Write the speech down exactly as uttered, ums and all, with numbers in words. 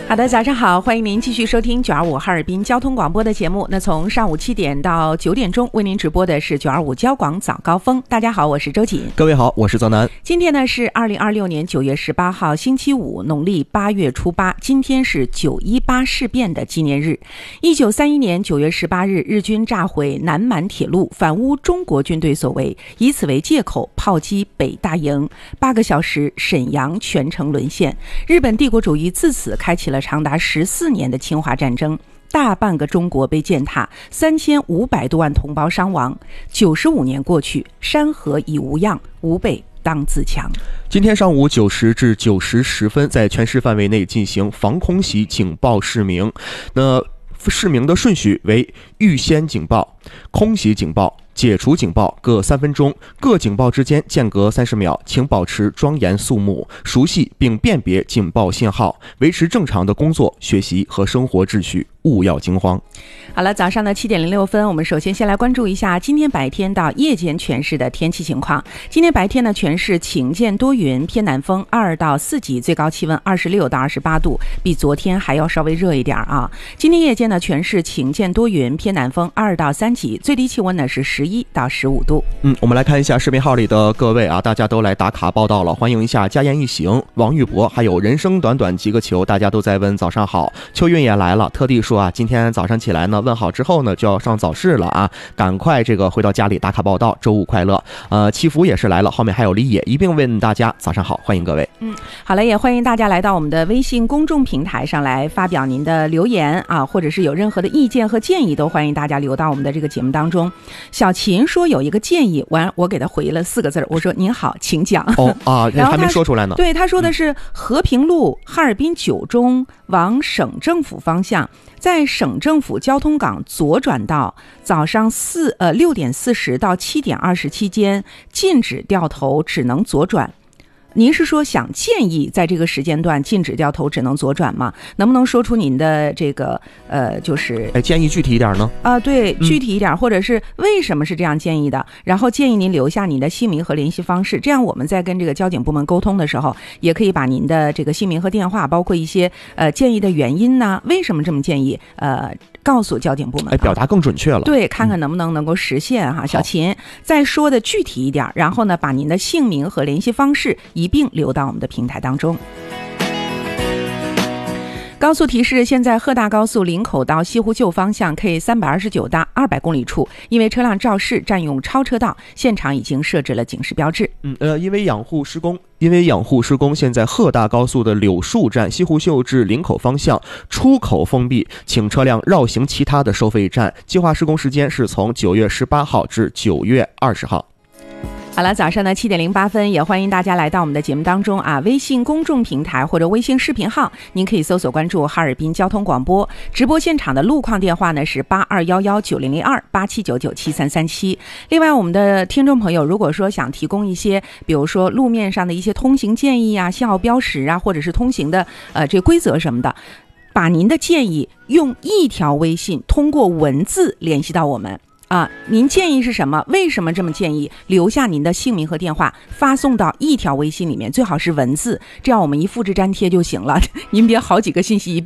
好的，早上好，欢迎您继续收听九二五哈尔滨交通广播的节目。那从上午七点到九点钟为您直播的是九二五交广早高峰。大家好，我是周瑾。 各位好，我是泽南。 今天呢是二零二六年九月十八号星期五，农历八月初八。今天是九一八事变的纪念日。一九三一年九月十八日，日军炸毁南满铁路，反诬中国军队所为，以此为借口炮击北大营。八个小时，沈阳全城沦陷。日本帝国主义自此开启了长达十四年的侵华战争，大半个中国被践踏，三千五百多万同胞伤亡。九十五年过去，山河已无恙，吾辈当自强。 今天上午九时至九时十分，在全市范围内进行防空袭警报示明。那示明的顺序为预先警报、空袭警报、解除警报各三分钟，各警报之间间隔三十秒，请保持庄严肃穆，熟悉并辨别警报信号，维持正常的工作、学习和生活秩序，勿要惊慌。 好了，早上的七点零六分，我们首先先来关注一下今天白天到夜间全市的天气情况。今天白天呢，全市晴间多云，偏南风二到四级，最高气温二十六到二十八度，比昨天还要稍微热一点啊。今天夜间呢，全市晴间多云，偏南风二到三级，最低气温呢是十一到十五度。 嗯，我们来看一下视频号里的各位啊，大家都来打卡报道了，欢迎一下家言一行、王玉博，还有人生短短几个球，大家都在问早上好。秋韵也来了，特地说啊，今天早上起来呢，问好之后呢，就要上早市了啊，赶快这个回到家里打卡报道，周五快乐。呃，祈福也是来了，后面还有李野一并问大家早上好，欢迎各位。 嗯，好了，也欢迎大家来到我们的微信公众平台上来发表您的留言啊，或者是有任何的意见和建议，都欢迎大家留到我们的这个节目当中。小秦说有一个建议，完我给他回了四个字，我说您好，请讲。 哦啊，还没说出来呢。 对，他说的是和平路哈尔滨九中往省政府方向，在省政府交通岗左转道，早上四呃六点四十到七点二十期间禁止掉头，只能左转。您是说想建议在这个时间段禁止掉头，只能左转吗？能不能说出您的这个呃，就是哎，建议具体一点呢？ 啊、呃，对，具体一点、嗯，或者是为什么是这样建议的？然后建议您留下您的姓名和联系方式，这样我们在跟这个交警部门沟通的时候，也可以把您的这个姓名和电话，包括一些呃建议的原因呢，为什么这么建议，呃。告诉交警部门， 哎，表达更准确了。 对，看看能不能能够实现哈。嗯、小秦再说的具体一点，然后呢，把您的姓名和联系方式一并留到我们的平台当中。高速提示：现在鹤大高速林口到西湖旧方向 K 三百二十九到二百公里处，因为车辆肇事占用超车道，现场已经设置了警示标志。 嗯呃，因为养护施工，因为养护施工，现在鹤大高速的柳树站西湖秀至林口方向出口封闭，请车辆绕行其他的收费站。计划施工时间是从九月十八号至九月二十号。 好了，早上的七点零八分，也欢迎大家来到我们的节目当中啊！微信公众平台或者微信视频号，您可以搜索关注哈尔滨交通广播。直播现场的路况电话呢是八二幺幺九零零二八七九九七三三七。另外，我们的听众朋友，如果说想提供一些，比如说路面上的一些通行建议啊、信号标识啊，或者是通行的呃这规则什么的，把您的建议用一条微信通过文字联系到我们。啊，您建议是什么？为什么这么建议？留下您的姓名和电话，发送到一条微信里面，最好是文字，这样我们一复制粘贴就行了。您别好几个信息一并